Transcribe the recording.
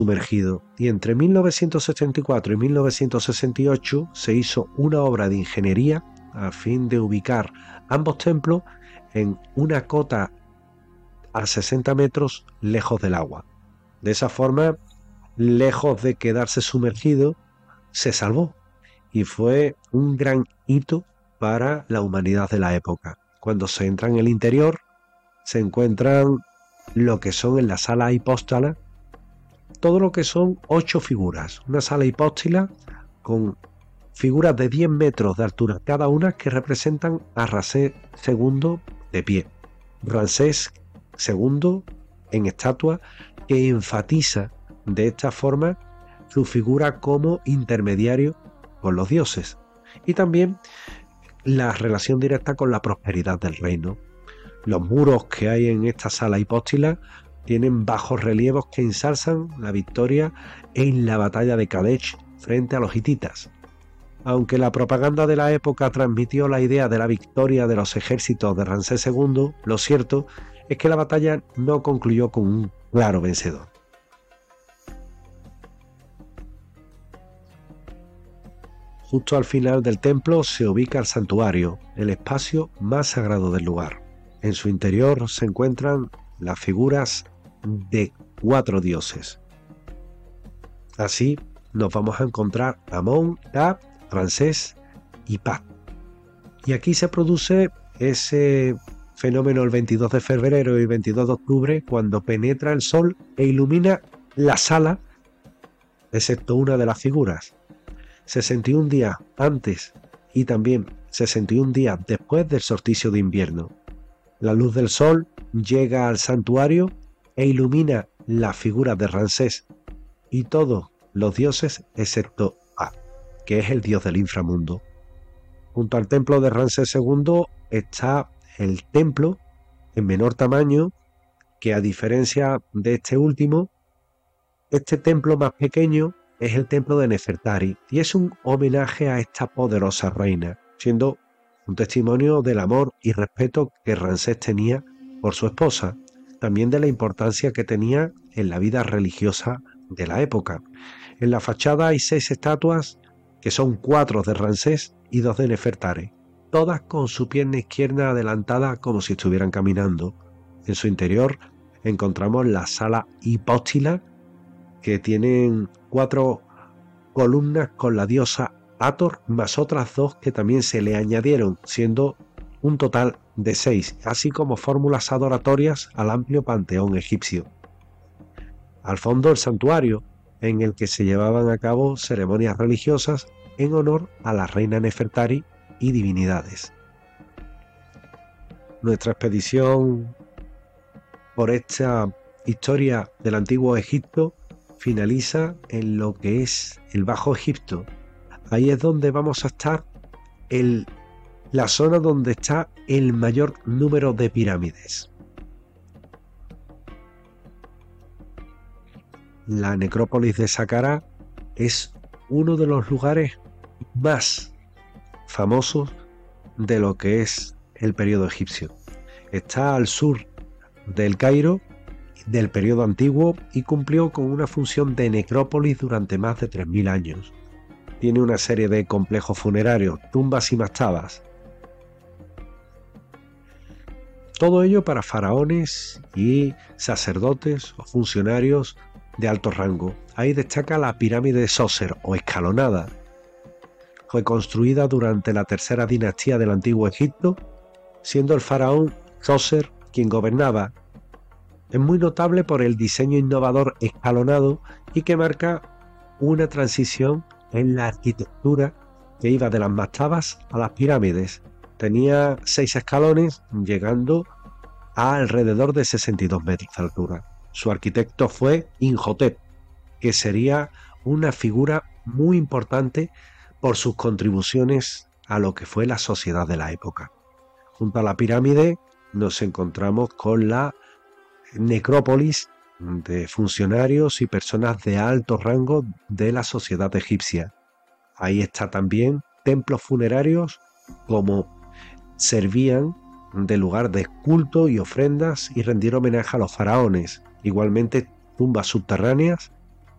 sumergido. Y entre 1974 y 1968 se hizo una obra de ingeniería a fin de ubicar ambos templos en una cota a 60 metros lejos del agua. De esa forma, lejos de quedarse sumergido, se salvó y fue un gran hito para la humanidad de la época. Cuando se entra en el interior, se encuentran lo que son en la sala hipóstala, todo lo que son 8 figuras, una sala hipóstila con figuras de 10 metros de altura cada una que representan a Ramsés II de pie. Ramsés II en estatua que enfatiza de esta forma su figura como intermediario con los dioses y también la relación directa con la prosperidad del reino. Los muros que hay en esta sala hipóstila tienen bajos relieves que ensalzan la victoria en la batalla de Kadesh frente a los hititas. Aunque la propaganda de la época transmitió la idea de la victoria de los ejércitos de Ramsés II, lo cierto es que la batalla no concluyó con un claro vencedor. Justo al final del templo se ubica el santuario, el espacio más sagrado del lugar. En su interior se encuentran las figuras de 4 dioses. Así nos vamos a encontrar Amón, Ra, Ramsés y Ptah. Y aquí se produce ese fenómeno el 22 de febrero y 22 de octubre cuando penetra el sol e ilumina la sala, excepto una de las figuras. 61 días antes y también 61 días después del solsticio de invierno. La luz del sol llega al santuario e ilumina las figuras de Ramsés y todos los dioses excepto Ptah, que es el dios del inframundo. Junto al templo de Ramsés II está el templo en menor tamaño que, a diferencia de este último, este templo más pequeño es el templo de Nefertari y es un homenaje a esta poderosa reina, siendo un testimonio del amor y respeto que Ramsés tenía por su esposa, también de la importancia que tenía en la vida religiosa de la época. En la fachada hay 6 estatuas, que son 4 de Ramsés y 2 de Nefertari, todas con su pierna izquierda adelantada como si estuvieran caminando. En su interior encontramos la sala hipóstila, que tienen 4 columnas con la diosa Hathor, más otras 2 que también se le añadieron, siendo un total de 6, así como fórmulas adoratorias al amplio panteón egipcio. Al fondo el santuario, en el que se llevaban a cabo ceremonias religiosas en honor a la reina Nefertari y divinidades. Nuestra expedición por esta historia del antiguo Egipto finaliza en lo que es el Bajo Egipto. Ahí es donde vamos a estar en la zona donde está el mayor número de pirámides. La necrópolis de Saqqara es uno de los lugares más famosos de lo que es el periodo egipcio. Está al sur del Cairo, del periodo antiguo, y cumplió con una función de necrópolis durante más de 3000 años. Tiene una serie de complejos funerarios, tumbas y mastabas. Todo ello para faraones y sacerdotes o funcionarios de alto rango. Ahí destaca la pirámide de Sócer o escalonada. Fue construida durante la tercera dinastía del Antiguo Egipto, siendo el faraón Sócer quien gobernaba. Es muy notable por el diseño innovador escalonado y que marca una transición en la arquitectura que iba de las mastabas a las pirámides. Tenía 6 escalones, llegando a alrededor de 62 metros de altura. Su arquitecto fue Imhotep, que sería una figura muy importante por sus contribuciones a lo que fue la sociedad de la época. Junto a la pirámide nos encontramos con la necrópolis de funcionarios y personas de alto rango de la sociedad egipcia. Ahí está también templos funerarios como servían de lugar de culto y ofrendas y rendir homenaje a los faraones. Igualmente tumbas subterráneas